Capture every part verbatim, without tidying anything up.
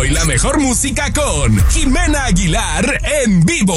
y la mejor música con Jimena Aguilar en vivo.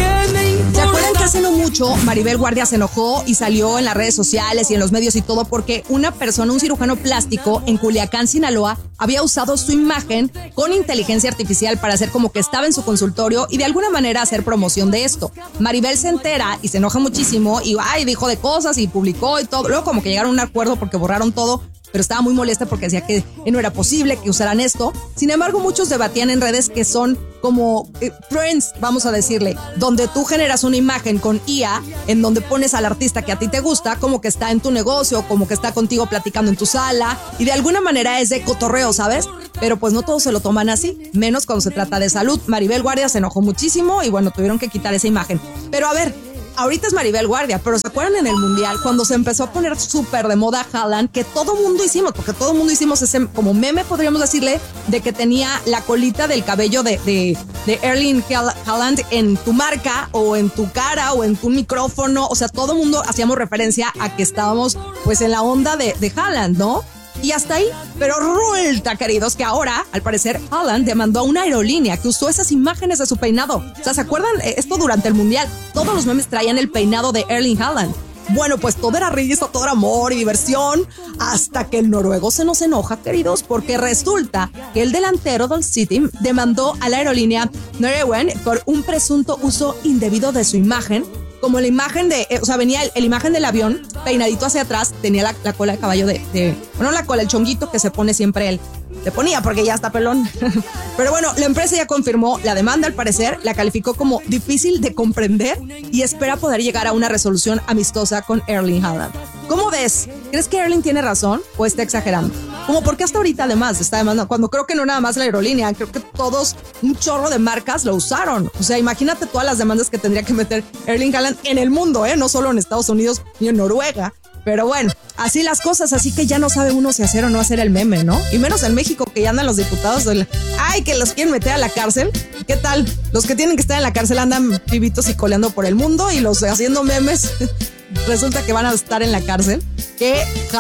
¿Se acuerdan que hace no mucho Maribel Guardia se enojó y salió en las redes sociales y en los medios y todo porque una persona, un cirujano plástico en Culiacán, Sinaloa, había usado su imagen con inteligencia artificial para hacer como que estaba en su consultorio y de alguna manera hacer promoción de esto? Maribel se entera y se enoja muchísimo y ay, dijo de cosas y publicó y todo. Luego como que llegaron a un acuerdo porque borraron todo, pero estaba muy molesta porque decía que no era posible que usaran esto. Sin embargo, muchos debatían en redes que son como eh, trends, vamos a decirle, donde tú generas una imagen con I A, en donde pones al artista que a ti te gusta, como que está en tu negocio, como que está contigo platicando en tu sala, y de alguna manera es de cotorreo, ¿sabes? Pero pues no todos se lo toman así, menos cuando se trata de salud. Maribel Guardia se enojó muchísimo y bueno, tuvieron que quitar esa imagen. Pero a ver, ahorita es Maribel Guardia, pero ¿se acuerdan en el Mundial cuando se empezó a poner súper de moda Haaland? Que todo mundo hicimos, porque todo mundo hicimos ese como meme, podríamos decirle, de que tenía la colita del cabello de, de, de Erling Haaland en tu marca o en tu cara o en tu micrófono. O sea, todo mundo hacíamos referencia a que estábamos pues en la onda de, de Haaland, ¿no? Y hasta ahí, pero resulta, queridos, que ahora, al parecer, Haaland demandó a una aerolínea que usó esas imágenes de su peinado. O sea, ¿se acuerdan? Esto durante el Mundial. Todos los memes traían el peinado de Erling Haaland. Bueno, pues todo era risa, todo era amor y diversión, hasta que el noruego se nos enoja, queridos, porque resulta que el delantero del City demandó a la aerolínea Norwegian por un presunto uso indebido de su imagen. Como la imagen de, eh, o sea, venía el, el imagen del avión peinadito hacia atrás, tenía la, la cola de caballo de, de, bueno, la cola, el chonguito que se pone siempre él. Se ponía porque ya está pelón. Pero bueno, la empresa ya confirmó la demanda, al parecer, la calificó como difícil de comprender y espera poder llegar a una resolución amistosa con Erling Haaland. ¿Cómo ves? ¿Crees que Erling tiene razón o está exagerando? Como porque hasta ahorita además está demandando, cuando creo que no nada más la aerolínea, creo que todos, un chorro de marcas lo usaron. O sea, imagínate todas las demandas que tendría que meter Erling Haaland en el mundo, ¿eh? No solo en Estados Unidos ni en Noruega. Pero bueno, así las cosas, así que ya no sabe uno si hacer o no hacer el meme, ¿no? Y menos en México, que ya andan los diputados del... ¡Ay, que los quieren meter a la cárcel! ¿Qué tal? Los que tienen que estar en la cárcel andan vivitos y coleando por el mundo y los haciendo memes resulta que van a estar en la cárcel. ¡Qué